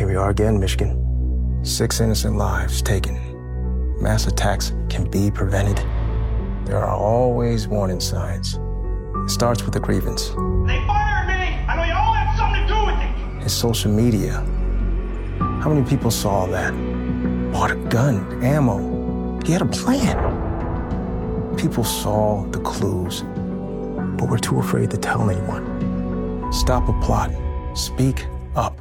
Here we are again, Michigan. 6 innocent lives taken. Mass attacks can be prevented. There are always warning signs. It starts with a grievance. They fired me! I know you all have something to do with it! His social media. How many people saw that? Bought a gun, ammo. He had a plan. People saw the clues, but were too afraid to tell anyone. Stop a plot. Speak up.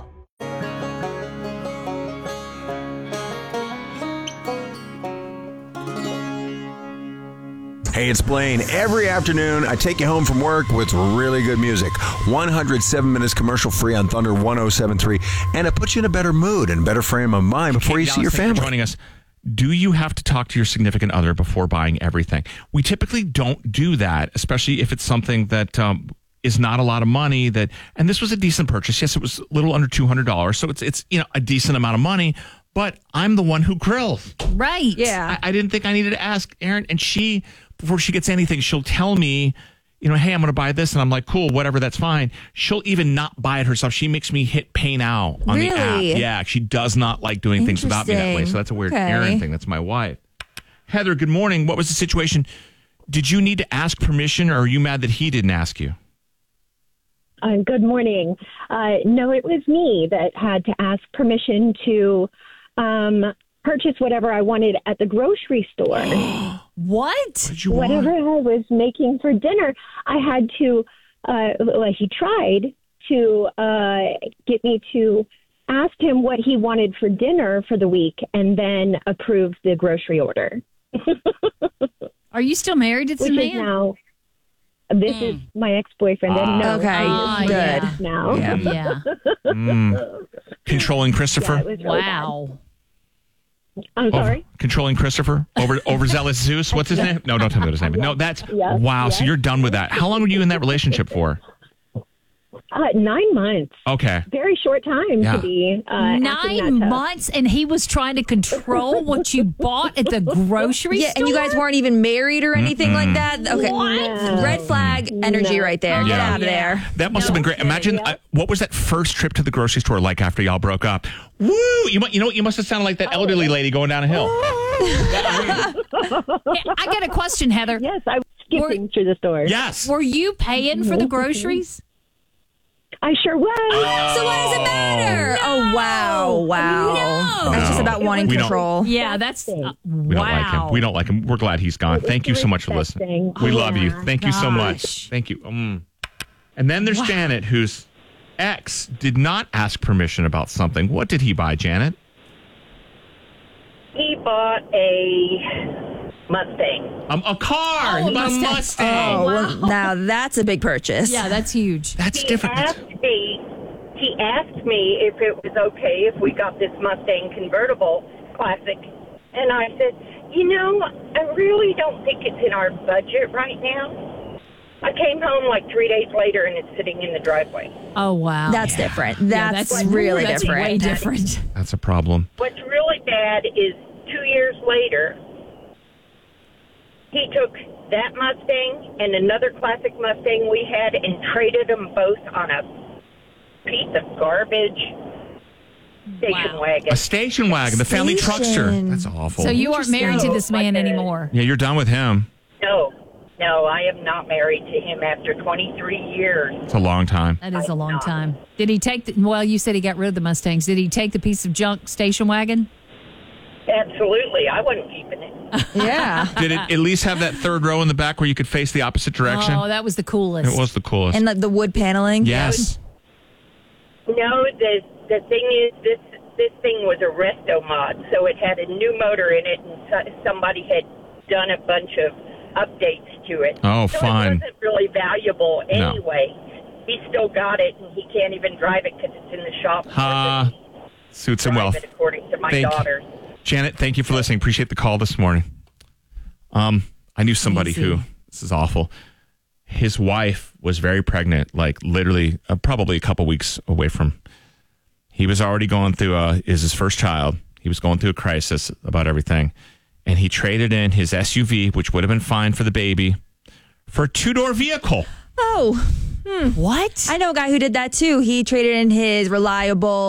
Hey, it's Blaine. Every afternoon, I take you home from work with really good music. 107 minutes commercial free on Thunder 107.3. And it puts you in a better mood and a better frame of mind before you see your family. Joining us. Do you have to talk to your significant other before buying everything? We typically don't do that, especially if it's something that is not a lot of money. And this was a decent purchase. Yes, it was a little under $200. So it's a decent amount of money. But I'm the one who grills. Right. Yeah. I didn't think I needed to ask Erin. And she, before she gets anything, she'll tell me, hey, I'm going to buy this. And I'm like, cool, whatever, that's fine. She'll even not buy it herself. She makes me hit pay now on the app. Yeah, she does not like doing things without me that way. So that's a weird Erin thing. That's my wife. Heather, good morning. What was the situation? Did you need to ask permission, or are you mad that he didn't ask you? Good morning. No, it was me that had to ask permission to purchase whatever I wanted at the grocery store. What? Whatever I was making for dinner, I had to, he tried to get me to ask him what he wanted for dinner for the week and then approve the grocery order. Are you still married to this man? This is my ex-boyfriend. And no, good. Now. Yeah. Controlling Christopher? Yeah, really wow. I'm sorry? Controlling Christopher? Overzealous Zeus? What's his name? No, don't tell me what his name is. No, that's... Yes, wow, yes. So you're done with that. How long were you in that relationship for? 9 months. Okay. Very short time to be. 9 months, and he was trying to control what you bought at the grocery store? And you guys weren't even married or anything like that? Okay. What? Red flag energy right there. Get out of there. That must have been great. Imagine, what was that first trip to the grocery store like after y'all broke up? Woo! You must have sounded like that elderly lady going down a hill. I got a question, Heather. Yes, I was skipping through the store. Yes. Were you paying for the groceries? I sure was. So what does it matter? Oh, wow. No. That's just about wanting control. Yeah, that's... We don't like him. We don't like him. We're glad he's gone. Thank you so much for listening. We love you. Thank you so much. Thank you. And then there's Janet, whose ex did not ask permission about something. What did he buy, Janet? He bought a Mustang. A car. Oh, He bought a Mustang. Oh, well, now that's a big purchase. Yeah, that's huge. That's different. He asked me if it was okay if we got this Mustang convertible classic. And I said, I really don't think it's in our budget right now. I came home like 3 days later and it's sitting in the driveway. Oh, wow. That's different. That's really that's different. Way different. That's a problem. What's really bad is 2 years later, he took that Mustang and another classic Mustang we had and traded them both on a piece of garbage station wagon. A station wagon, the family truckster. That's awful. So you aren't married to this man anymore? Yeah, you're done with him. No, I am not married to him after 23 years. It's a long time. That is a long time. Did he take you said he got rid of the Mustangs. Did he take the piece of junk station wagon? Absolutely. I wasn't keeping it. Yeah. Did it at least have that third row in the back where you could face the opposite direction? Oh, that was the coolest. It was the coolest. And the wood paneling? Yes. No, the thing is, this thing was a resto mod, so it had a new motor in it, and somebody had done a bunch of updates to it. Oh, so fine. It wasn't really valuable anyway. No. He still got it, and he can't even drive it because it's in the shop. Suits him well. According to my daughter. Janet, thank you for listening. Appreciate the call this morning. I knew somebody who, this is awful, his wife was very pregnant, like literally probably a couple weeks away from, he was already going through, is his first child. He was going through a crisis about everything. And he traded in his SUV, which would have been fine for the baby, for a 2-door vehicle. Oh. What? I know a guy who did that too. He traded in his reliable